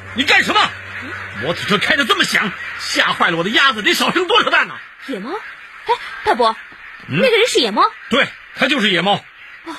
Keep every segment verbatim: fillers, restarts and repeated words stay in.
你干什么？摩托车开得这么响，吓坏了我的鸭子，得少生多少蛋呢？ 野猫？哎，大伯， 嗯、 那个人是野猫？ 对，他就是野猫。 哦。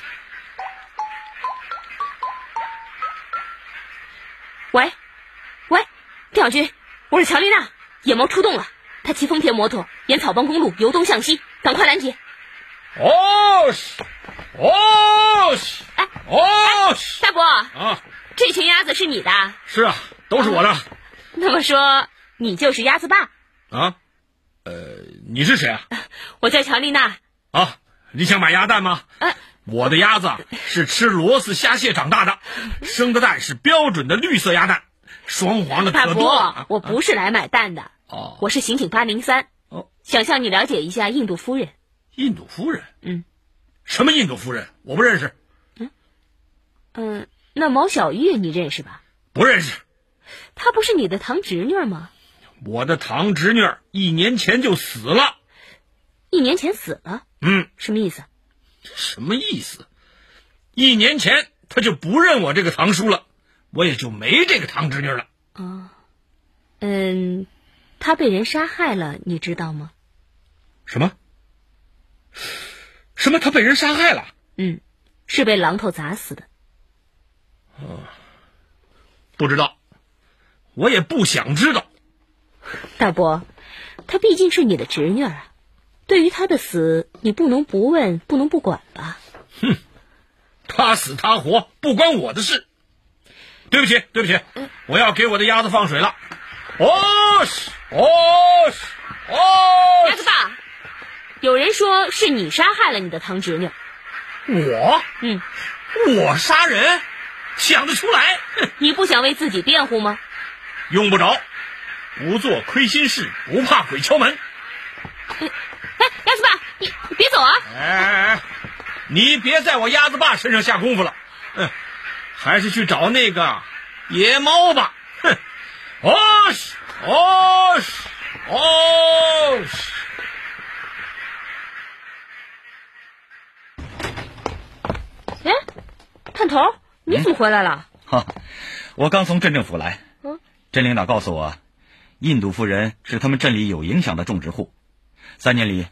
喂，喂，店长君，我是乔丽娜，野猫出动了，他骑丰田摩托沿草帮公路由东向西，赶快拦截。 哦西，哦西， 哎， 哦西， 大伯啊， 这群鸭子是你的？ 是啊，都是我的。 啊、那么说，你就是鸭子爸？ 啊，呃，你是谁啊？ 我叫乔丽娜。 啊，你想买鸭蛋吗？ 呃， 我的鸭子是吃螺丝虾蟹长大的，生的蛋是标准的绿色鸭蛋，双黄的可多。 大伯，我不是来买蛋的。 哦， 我是刑警八零三。 哦， 想向你了解一下印度夫人。 印度夫人？ 嗯。 什么印度夫人？我不认识。 嗯。嗯，那毛小玉你认识吧？ 不认识。 她不是你的堂侄女吗？ 我的堂侄女一年前就死了。 一年前死了？ 嗯。 什么意思？ 什么意思？一年前他就不认我这个堂叔了，我也就没这个堂侄女了。 哦。嗯，他被人杀害了，你知道吗？ 什么？什么？他被人杀害了？ 嗯，是被榔头砸死的。 哦，不知道，我也不想知道。 大伯，她毕竟是你的侄女啊，对于她的死，你不能不问，不能不管吧？ 哼，他死他活，不关我的事。对不起，对不起， 嗯、 我要给我的鸭子放水了。哦西，哦西，哦西。 鸭子爸，有人说是你杀害了你的堂侄女。 我？ 嗯， 我杀人？想得出来？ 你不想为自己辩护吗？ 用不着，不做亏心事，不怕鬼敲门。 哎，鸭子爸，你你别走啊！ 哎哎哎，你别在我鸭子爸身上下功夫了，嗯，还是去找那个野猫吧。哼，哦西，哦西，哦西。 哎，探头，你怎么回来了？ 哈、嗯，我刚从镇政府来。 嗯， 镇领导告诉我，印度夫人是他们镇里有影响的种植户，三年里